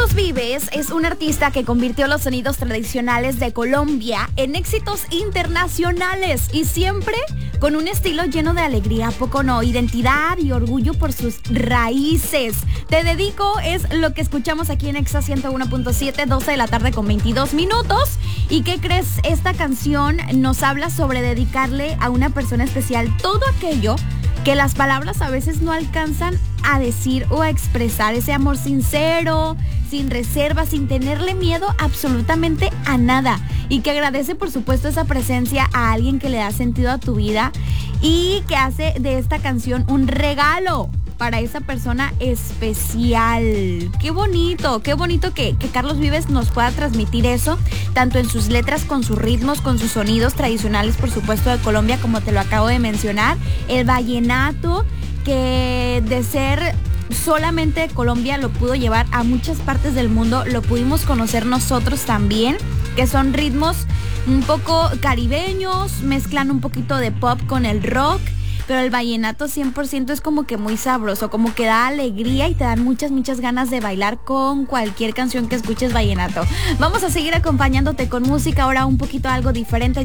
Carlos Vives es un artista que convirtió los sonidos tradicionales de Colombia en éxitos internacionales y siempre con un estilo lleno de alegría, ¿a poco no? Identidad y orgullo por sus raíces. Te dedico es lo que escuchamos aquí en Exa 101.7, 12 de la tarde con 22 minutos. ¿Y qué crees? Esta canción nos habla sobre dedicarle a una persona especial todo aquello que las palabras a veces no alcanzan a decir o a expresar, ese amor sincero, sin reservas, sin tenerle miedo absolutamente a nada, y que agradece por supuesto esa presencia a alguien que le da sentido a tu vida y que hace de esta canción un regalo para esa persona especial. Qué bonito que Carlos Vives nos pueda transmitir eso, tanto en sus letras, con sus ritmos, con sus sonidos tradicionales, por supuesto, de Colombia, como te lo acabo de mencionar, el vallenato, que de ser solamente de Colombia lo pudo llevar a muchas partes del mundo, lo pudimos conocer nosotros también, que son ritmos un poco caribeños, mezclan un poquito de pop con el rock, pero el vallenato 100% es como que muy sabroso, como que da alegría y te dan muchas ganas de bailar con cualquier canción que escuches vallenato. Vamos a seguir acompañándote con música, ahora un poquito algo diferente.